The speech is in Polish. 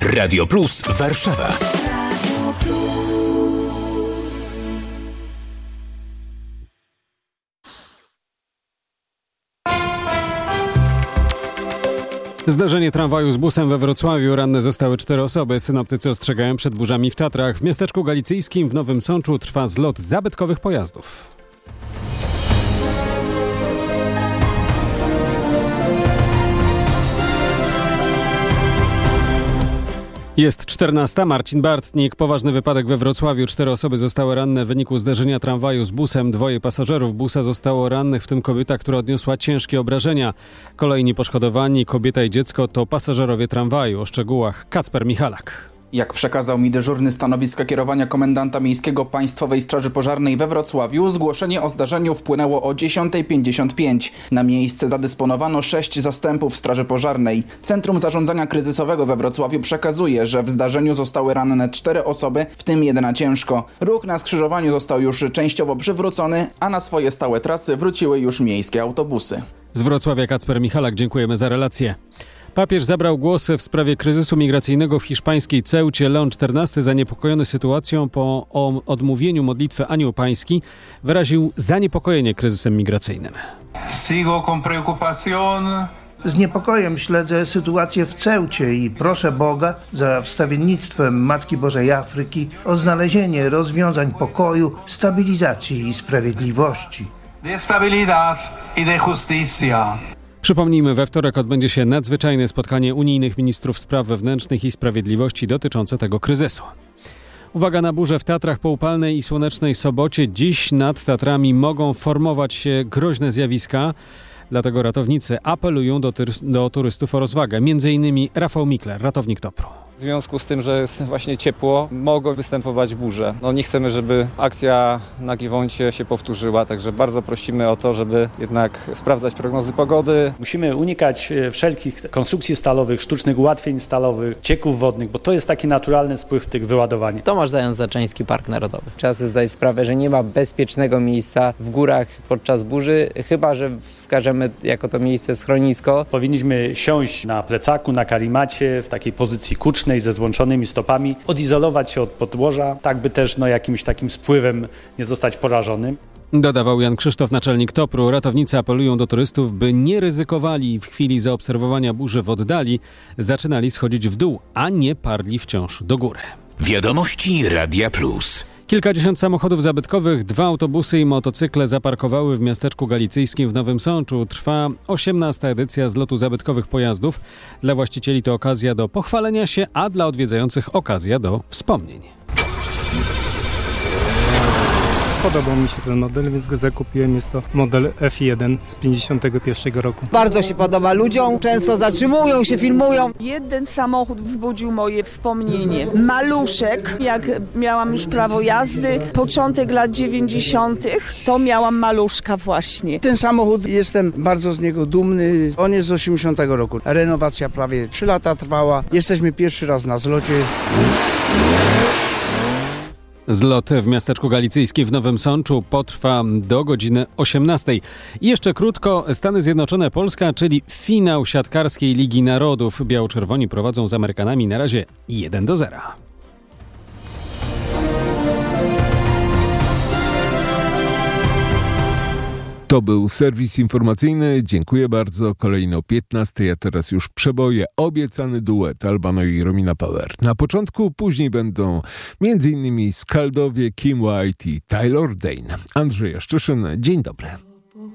Radio Plus Warszawa. Zdarzenie tramwaju z busem we Wrocławiu. Ranne zostały 4 osoby. Synoptycy ostrzegają przed burzami w Tatrach. W miasteczku galicyjskim w Nowym Sączu trwa zlot zabytkowych pojazdów. Jest 14. Marcin Bartnik. Poważny wypadek we Wrocławiu. 4 osoby zostały ranne w wyniku zderzenia tramwaju z busem. 2 pasażerów busa zostało rannych, w tym kobieta, która odniosła ciężkie obrażenia. Kolejni poszkodowani, kobieta i dziecko, to pasażerowie tramwaju. O szczegółach Kacper Michalak. Jak przekazał mi dyżurny stanowiska kierowania komendanta miejskiego Państwowej Straży Pożarnej we Wrocławiu, zgłoszenie o zdarzeniu wpłynęło o 10:55. Na miejsce zadysponowano 6 zastępów Straży Pożarnej. Centrum Zarządzania Kryzysowego we Wrocławiu przekazuje, że w zdarzeniu zostały ranne 4 osoby, w tym 1 ciężko. Ruch na skrzyżowaniu został już częściowo przywrócony, a na swoje stałe trasy wróciły już miejskie autobusy. Z Wrocławia Kacper Michalak, dziękujemy za relację. Papież zabrał głos w sprawie kryzysu migracyjnego w hiszpańskiej Ceucie. Leon XIV, zaniepokojony sytuacją po odmówieniu modlitwy Anioł Pański, wyraził zaniepokojenie kryzysem migracyjnym. Sigo con preocupación. Z niepokojem śledzę sytuację w Ceucie i proszę Boga za wstawiennictwem Matki Bożej Afryki o znalezienie rozwiązań pokoju, stabilizacji i sprawiedliwości. De estabilidad y de justicia. Przypomnijmy, we wtorek odbędzie się nadzwyczajne spotkanie unijnych ministrów spraw wewnętrznych i sprawiedliwości dotyczące tego kryzysu. Uwaga na burzę w Tatrach. Po upalnej i słonecznej sobocie dziś nad Tatrami mogą formować się groźne zjawiska. Dlatego ratownicy apelują do turystów o rozwagę. Między innymi Rafał Mikler, ratownik TOPR-u. W związku z tym, że jest właśnie ciepło, mogą występować burze. Nie chcemy, żeby akcja na Giewoncie się powtórzyła, także bardzo prosimy o to, żeby jednak sprawdzać prognozy pogody. Musimy unikać wszelkich konstrukcji stalowych, sztucznych ułatwień stalowych, cieków wodnych, bo to jest taki naturalny spływ tych wyładowań. Tomasz Zając-Zaczyński, Park Narodowy. Trzeba sobie zdać sprawę, że nie ma bezpiecznego miejsca w górach podczas burzy, chyba że wskażemy jako to miejsce schronisko. Powinniśmy siąść na plecaku, na karimacie, w takiej pozycji kucznej, ze złączonymi stopami, odizolować się od podłoża, tak by też jakimś takim spływem nie zostać porażonym. Dodawał Jan Krzysztof, naczelnik TOPR-u. Ratownicy apelują do turystów, by nie ryzykowali w chwili zaobserwowania burzy w oddali, zaczynali schodzić w dół, a nie parli wciąż do góry. Wiadomości Radia Plus. Kilkadziesiąt samochodów zabytkowych, 2 autobusy i motocykle zaparkowały w miasteczku galicyjskim w Nowym Sączu. Trwa 18. edycja zlotu zabytkowych pojazdów. Dla właścicieli to okazja do pochwalenia się, a dla odwiedzających okazja do wspomnień. Podobał mi się ten model, więc go zakupiłem. Jest to model F1 z 51 roku. Bardzo się podoba ludziom, często zatrzymują się, filmują. Jeden samochód wzbudził moje wspomnienie. Maluszek, jak miałam już prawo jazdy, początek lat 90., to miałam maluszka właśnie. Ten samochód, jestem bardzo z niego dumny. On jest z 80 roku. Renowacja prawie 3 lata trwała. Jesteśmy pierwszy raz na zlocie. Zlot w miasteczku galicyjskim w Nowym Sączu potrwa do godziny 18. I jeszcze krótko, Stany Zjednoczone, Polska, czyli finał siatkarskiej Ligi Narodów. Biało-czerwoni prowadzą z Amerykanami na razie 1-0. To był serwis informacyjny. Dziękuję bardzo. Kolejno o 15, a teraz już przeboje. Obiecany duet Albano i Romina Power. Na początku, później będą m.in. Skaldowie, Kim White i Taylor Dane. Andrzej Jaszczyszyn, dzień dobry.